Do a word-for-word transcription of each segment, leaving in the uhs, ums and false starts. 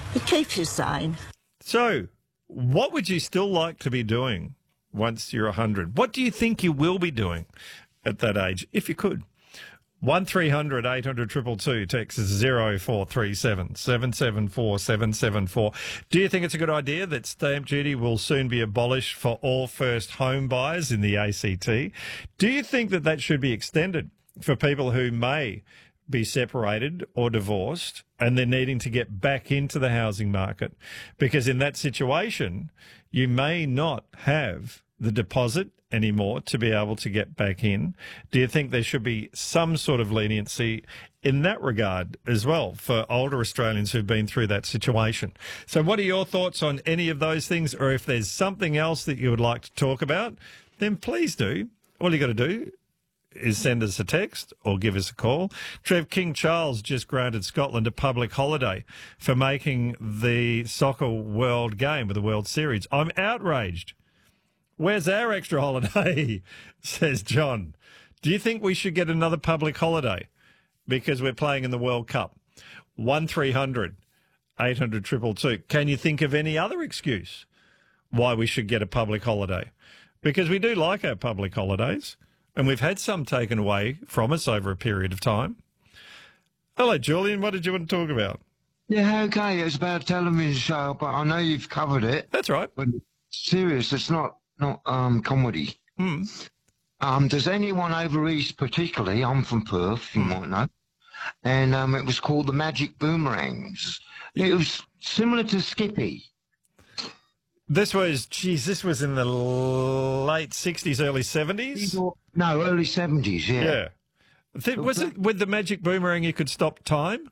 You keep you sane. So, what would you still like to be doing once you're one hundred? What do you think you will be doing at that age, if you could? one three hundred eight hundred two two two, text is zero four three seven seven seven four seven seven four. Do you think it's a good idea that stamp duty will soon be abolished for all first home buyers in the A C T? Do you think that that should be extended for people who may be separated or divorced and they're needing to get back into the housing market? Because in that situation, you may not have the deposit anymore to be able to get back in. Do you think there should be some sort of leniency in that regard as well for older Australians who've been through that situation? So what are your thoughts on any of those things? Or if there's something else that you would like to talk about, then please do. All you got to do is send us a text or give us a call. Trev, King Charles just granted Scotland a public holiday for making the soccer world game of the World Series. I'm outraged. Where's our extra holiday? Says John. Do you think we should get another public holiday because we're playing in the World Cup? one three hundred eight hundred two two two. Can you think of any other excuse why we should get a public holiday? Because we do like our public holidays, and we've had some taken away from us over a period of time. Hello, Julian. What did you want to talk about? Yeah, okay. It's about a television show, but I know you've covered it. That's right. But serious, it's not not um comedy. Hmm. Um, does anyone over east, particularly? I'm from Perth, you might know, and um, it was called the Magic Boomerangs. It was similar to Skippy. This was, geez, this was in the late sixties, early seventies? No, early seventies, yeah. Yeah. Th- was it with the magic boomerang you could stop time?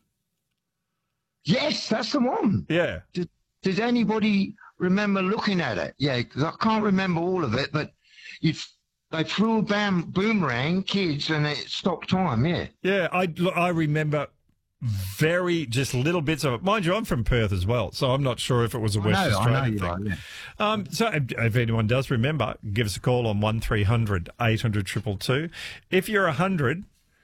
Yes, that's the one. Yeah. Did, did anybody remember looking at it? Yeah, because I can't remember all of it, but you they threw a bam, boomerang, kids, and it stopped time, yeah. Yeah, I, I remember very, just little bits of it. Mind you, I'm from Perth as well, so I'm not sure if it was a West I know, Australian I know you thing. are, yeah. Um, so if, if anyone does remember, give us a call on one three hundred eight hundred two two two. If you're one hundred,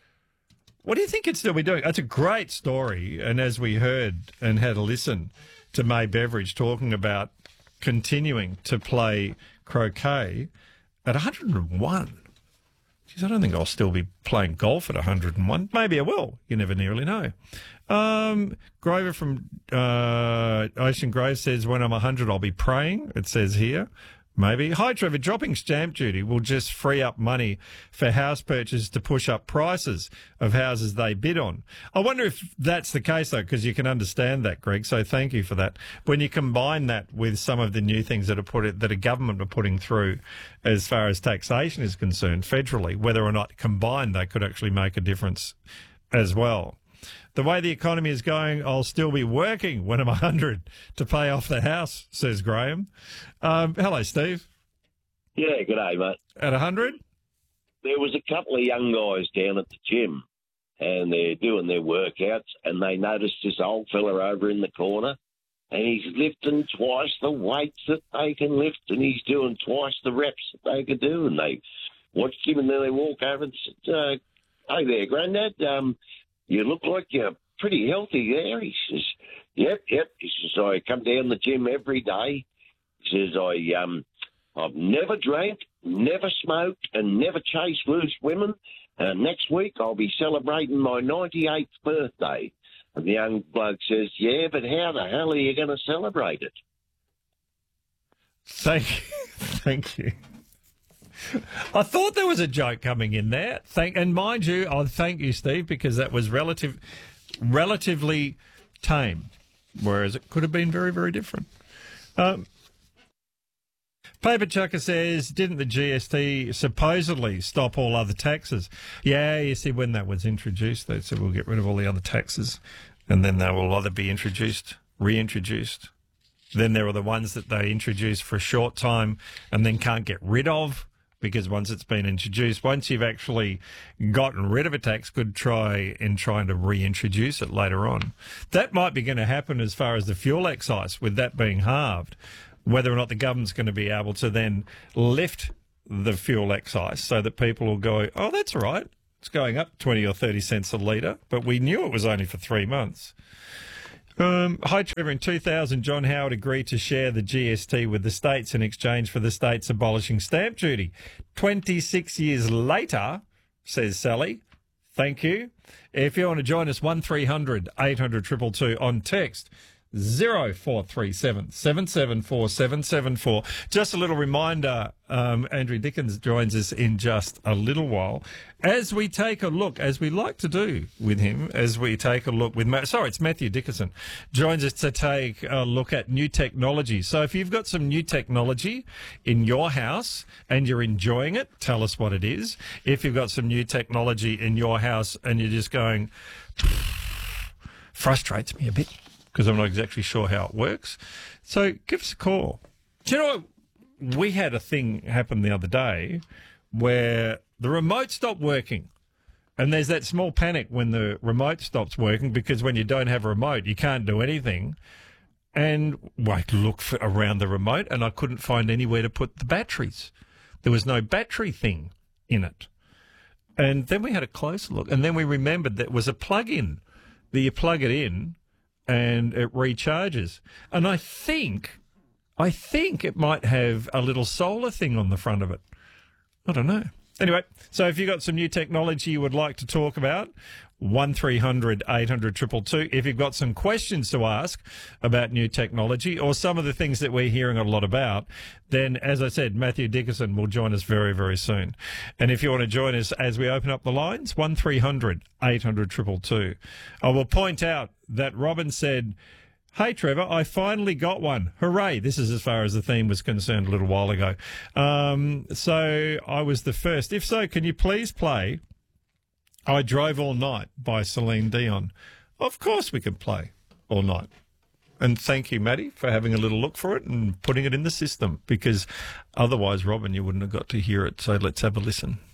what do you think it'd still be doing? It's a great story, and as we heard and had a listen to May Beveridge talking about continuing to play croquet at one hundred one. Geez, I don't think I'll still be playing golf at one hundred one. Maybe I will. You never really know. Um, Grover from uh, Ocean Grove says, when I'm one hundred, I'll be praying. It says here. Maybe. Hi, Trevor. Dropping stamp duty will just free up money for house purchases to push up prices of houses they bid on. I wonder if that's the case, though, because you can understand that, Greg. So thank you for that. When you combine that with some of the new things that are put that a government are putting through as far as taxation is concerned federally, whether or not combined they could actually make a difference as well. The way the economy is going, I'll still be working when I'm one hundred to pay off the house, says Graham. Um, hello, Steve. Yeah, good day, mate. At one hundred? There was a couple of young guys down at the gym, and they're doing their workouts, and they noticed this old fella over in the corner, and he's lifting twice the weights that they can lift, and he's doing twice the reps that they could do, and they watched him, and then they walk over and said, uh, hey there, Grandad, um, you look like you're pretty healthy there. He says, yep, yep. He says, I come down the gym every day. He says, I, um, I've never drank, never smoked, and never chased loose women. And next week I'll be celebrating my ninety-eighth birthday. And the young bloke says, yeah, but how the hell are you going to celebrate it? Thank you. Thank you. I thought there was a joke coming in there. Thank, and mind you, I thank you, Steve, because that was relative, relatively tame, whereas it could have been very, very different. Um, Paper Chucker says, didn't the G S T supposedly stop all other taxes? Yeah, you see, when that was introduced, they said we'll get rid of all the other taxes, and then they will either be introduced, reintroduced. Then there are the ones that they introduce for a short time and then can't get rid of, because once it's been introduced, once you've actually gotten rid of a tax, could try in trying to reintroduce it later on. That might be going to happen as far as the fuel excise, with that being halved, whether or not the government's going to be able to then lift the fuel excise so that people will go, oh, that's all right, it's going up twenty or thirty cents a litre, but we knew it was only for three months. Um, hi, Trevor. In two thousand, John Howard agreed to share the G S T with the states in exchange for the states abolishing stamp duty. twenty-six years later, says Sally, thank you. If you want to join us, one three hundred eight hundred two two two on text, zero four three seven seven seven four seven seven four. Just a little reminder, um, Andrew Dickens joins us in just a little while as we take a look, as we like to do with him, as we take a look with, Ma- sorry, it's Matthew Dickinson, joins us to take a look at new technology. So if you've got some new technology in your house and you're enjoying it, tell us what it is. If you've got some new technology in your house and you're just going, frustrates me a bit, because I'm not exactly sure how it works. So give us a call. Do you know, we had a thing happen the other day where the remote stopped working. And there's that small panic when the remote stops working, because when you don't have a remote, you can't do anything. And well, I looked for, around the remote and I couldn't find anywhere to put the batteries. There was no battery thing in it. And then we had a closer look. And then we remembered that it was a plug-in that you plug it in and it recharges. And I think, I think it might have a little solar thing on the front of it. I don't know. Anyway, so if you've got some new technology you would like to talk about, one three hundred eight hundred two two two. If you've got some questions to ask about new technology or some of the things that we're hearing a lot about, then, as I said, Matthew Dickinson will join us very, very soon. And if you want to join us as we open up the lines, one three hundred eight hundred two two two. I will point out that Robin said, hey, Trevor, I finally got one. Hooray. This is as far as the theme was concerned a little while ago. Um, so I was the first. If so, can you please play I Drove All Night by Celine Dion? Of course we can play All Night. And thank you, Maddie, for having a little look for it and putting it in the system, because otherwise, Robin, you wouldn't have got to hear it. So let's have a listen.